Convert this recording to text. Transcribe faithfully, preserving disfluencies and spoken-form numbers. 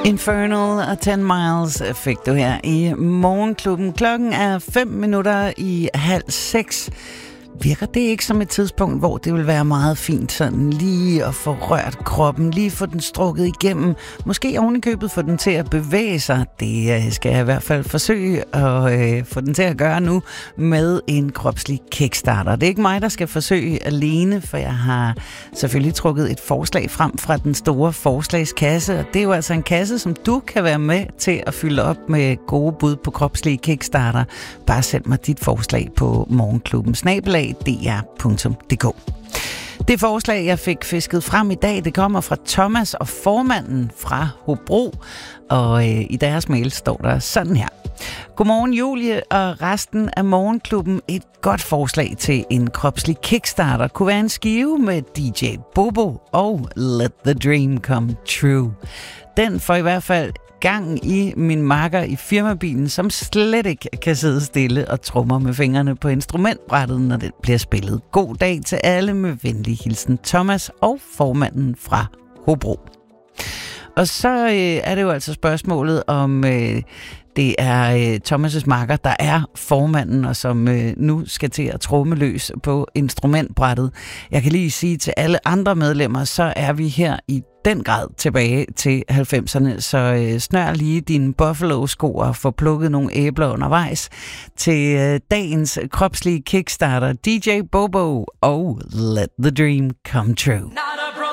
Infernal og ten miles fik du her i Morgenklubben. Klokken er fem minutter i halv seks. Virker det ikke som et tidspunkt, hvor det vil være meget fint sådan lige at få rørt kroppen, lige få den strukket igennem, måske ovenikøbet få den til at bevæge sig. Det skal jeg i hvert fald forsøge at øh, få den til at gøre nu med en kropslig kickstarter. Det er ikke mig, der skal forsøge alene, for jeg har selvfølgelig trukket et forslag frem fra den store forslagskasse, og det er jo altså en kasse, som du kan være med til at fylde op med gode bud på kropslige kickstarter. Bare send mig dit forslag på Morgenklubben snabel-a d r punktum d k. Det forslag, jeg fik fisket frem i dag, det kommer fra Thomas og formanden fra Hobro, og øh, i deres mail står der sådan her. Godmorgen Julie og resten af Morgenklubben. Et godt forslag til en kropslig kickstarter kunne være en skive med D J Bobo og Let the Dream Come True. Den får i hvert fald gang i min makker i firmabilen, som slet ikke kan sidde stille og trommer med fingrene på instrumentbrættet, når den bliver spillet. God dag til alle, med venlig hilsen Thomas og formanden fra Hobro. Og så øh, er det jo altså spørgsmålet om øh, det er øh, Thomas' makker, der er formanden, og som øh, nu skal til at tromme løs på instrumentbrættet. Jeg kan lige sige til alle andre medlemmer, så er vi her i den grad tilbage til halvfemserne, så øh, snør lige dine Buffalo-sko og få plukket nogle æbler undervejs til øh, dagens kropslige kickstarter, D J Bobo og Let the Dream Come True.